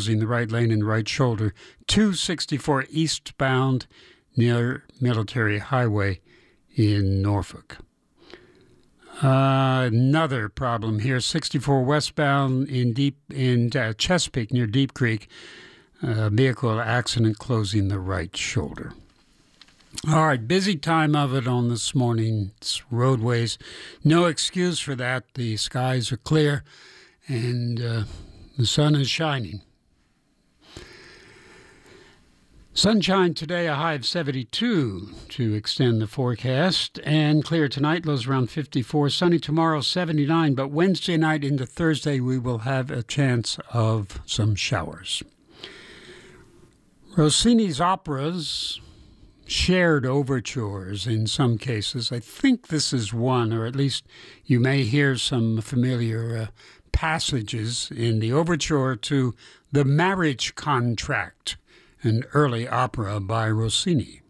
closing the right lane and right shoulder. 264 eastbound near Military Highway in Norfolk. Another problem here, 64 westbound in Chesapeake near Deep Creek. Vehicle accident closing the right shoulder. All right, busy time of it on this morning's roadways. No excuse for that. The skies are clear and the sun is shining. Sunshine today, a high of 72 to extend the forecast. And clear tonight, lows around 54. Sunny tomorrow, 79. But Wednesday night into Thursday, we will have a chance of some showers. Rossini's operas, shared overtures in some cases. I think this is one, or at least you may hear some familiar passages in the overture to The Marriage Contract, an early opera by Rossini.